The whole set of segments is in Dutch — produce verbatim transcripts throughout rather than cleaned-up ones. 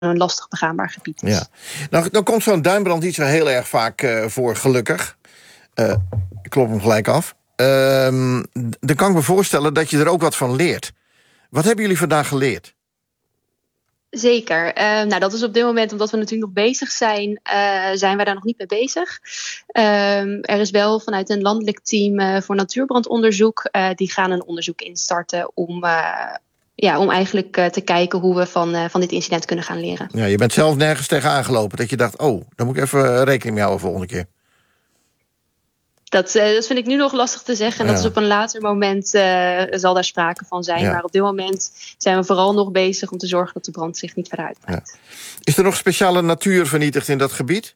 een lastig begaanbaar gebied is. Ja. Nou, dan komt zo'n duinbrand niet zo heel erg vaak uh, voor, gelukkig. Uh, ik klop hem gelijk af. Uh, dan kan ik me voorstellen dat je er ook wat van leert. Wat hebben jullie vandaag geleerd? Zeker. Uh, nou, dat is op dit moment, omdat we natuurlijk nog bezig zijn, uh, zijn wij daar nog niet mee bezig. Uh, er is wel vanuit een landelijk team uh, voor natuurbrandonderzoek, uh, die gaan een onderzoek instarten om, uh, ja, om eigenlijk uh, te kijken hoe we van, uh, van dit incident kunnen gaan leren. Ja, je bent zelf nergens tegenaan gelopen dat je dacht, oh, daar moet ik even rekening mee houden volgende keer. Dat, uh, dat vind ik nu nog lastig te zeggen. En ja. dat is op een later moment uh, zal daar sprake van zijn. Ja. Maar op dit moment zijn we vooral nog bezig om te zorgen dat de brand zich niet verder uitbreidt. Ja. Is er nog speciale natuur vernietigd in dat gebied?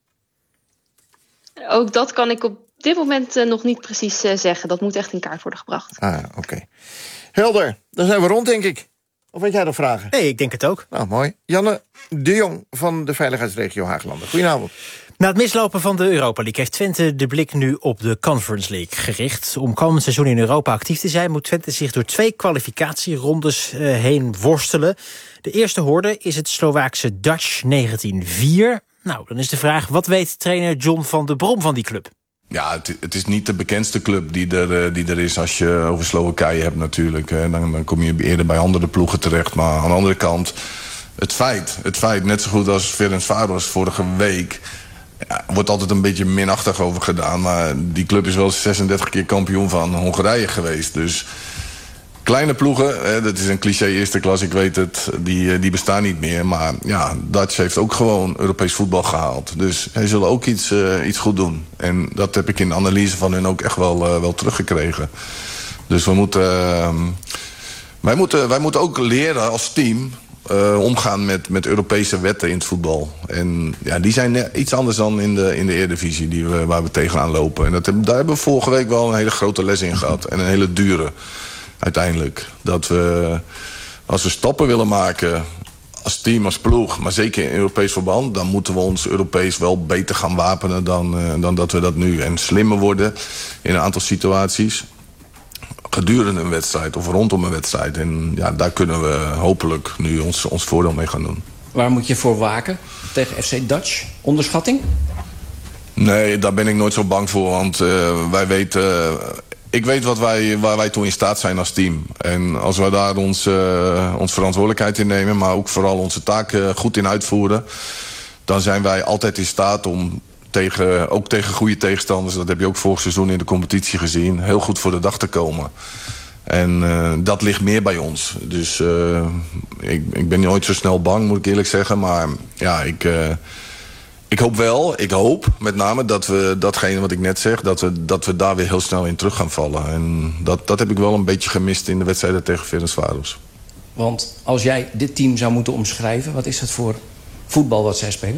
Ook dat kan ik op dit moment uh, nog niet precies uh, zeggen. Dat moet echt in kaart worden gebracht. Ah, oké. Okay. Helder, dan zijn we rond, denk ik. Of weet jij nog vragen? Nee, ik denk het ook. Nou, mooi. Janne de Jong van de veiligheidsregio Haaglanden. Goedenavond. Na het mislopen van de Europa League heeft Twente de blik nu op de Conference League gericht. Om komend seizoen in Europa actief te zijn moet Twente zich door twee kwalificatierondes uh, heen worstelen. De eerste horde is het Slovaakse Dutch negentien vier. Nou, dan is de vraag, wat weet trainer John van der Brom van die club? Ja, het, het is niet de bekendste club die er, die er is als je over Slowakije hebt natuurlijk. Dan, dan kom je eerder bij andere ploegen terecht. Maar aan de andere kant, het feit, het feit net zo goed als Ferencváros vorige week, ja, wordt altijd een beetje minachtig over gedaan. Maar die club is wel zesendertig keer kampioen van Hongarije geweest. Dus kleine ploegen, hè, dat is een cliché eerste klas, ik weet het, die, die bestaan niet meer. Maar ja, Dutch heeft ook gewoon Europees voetbal gehaald. Dus hij zullen ook iets, uh, iets goed doen. En dat heb ik in de analyse van hun ook echt wel, uh, wel teruggekregen. Dus we moeten, uh, wij moeten, wij moeten ook leren als team Uh, omgaan met, met Europese wetten in het voetbal. En ja, die zijn iets anders dan in de, in de Eredivisie die we, waar we tegenaan lopen. En dat, daar hebben we vorige week wel een hele grote les in gehad. En een hele dure, uiteindelijk. Dat we, als we stappen willen maken als team, als ploeg, maar zeker in Europees verband, dan moeten we ons Europees wel beter gaan wapenen dan, uh, dan dat we dat nu. En slimmer worden in een aantal situaties gedurende een wedstrijd of rondom een wedstrijd. En ja, daar kunnen we hopelijk nu ons, ons voordeel mee gaan doen. Waar moet je voor waken tegen F C Dutch? Onderschatting? Nee, daar ben ik nooit zo bang voor. Want uh, wij weten, uh, ik weet wat wij, waar wij toe in staat zijn als team. En als wij daar ons, uh, ons verantwoordelijkheid in nemen, maar ook vooral onze taak uh, goed in uitvoeren, dan zijn wij altijd in staat om Tegen, ook tegen goede tegenstanders, dat heb je ook vorig seizoen in de competitie gezien, heel goed voor de dag te komen. En uh, dat ligt meer bij ons. Dus uh, ik, ik ben nooit zo snel bang, moet ik eerlijk zeggen. Maar ja, ik, uh, ik hoop wel, ik hoop met name dat we datgene wat ik net zeg, dat we, dat we daar weer heel snel in terug gaan vallen. En dat, dat heb ik wel een beetje gemist in de wedstrijden tegen Ferencváros. Want als jij dit team zou moeten omschrijven, wat is het voor voetbal wat zij spelen?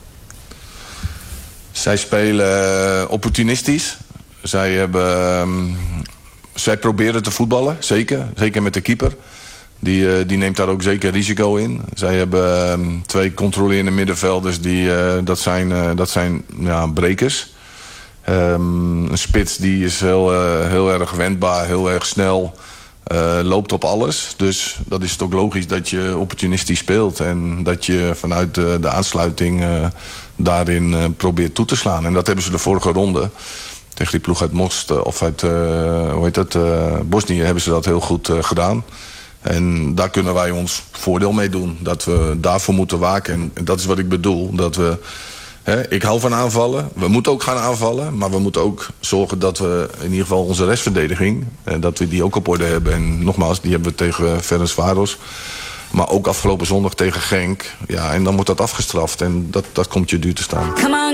Zij spelen opportunistisch. Zij, hebben, um, zij proberen te voetballen, zeker. Zeker met de keeper. Die, uh, die neemt daar ook zeker risico in. Zij hebben um, twee controlerende middenvelders. Die, uh, dat zijn, uh, dat zijn ja, brekers. Um, een spits die is heel, uh, heel erg wendbaar, heel erg snel. Uh, loopt op alles. Dus dat is het ook logisch dat je opportunistisch speelt. En dat je vanuit de, de aansluiting uh, daarin uh, probeert toe te slaan. En dat hebben ze de vorige ronde tegen die ploeg uit Most, uh, of uit uh, hoe heet dat, uh, Bosnië, hebben ze dat heel goed uh, gedaan. En daar kunnen wij ons voordeel mee doen. Dat we daarvoor moeten waken. En, en dat is wat ik bedoel. Dat we, hè, ik hou van aanvallen. We moeten ook gaan aanvallen. Maar we moeten ook zorgen dat we in ieder geval onze restverdediging, eh, dat we die ook op orde hebben. En nogmaals, die hebben we tegen Ferencváros. Maar ook afgelopen zondag tegen Genk. Ja, en dan wordt dat afgestraft. En dat, dat komt je duur te staan.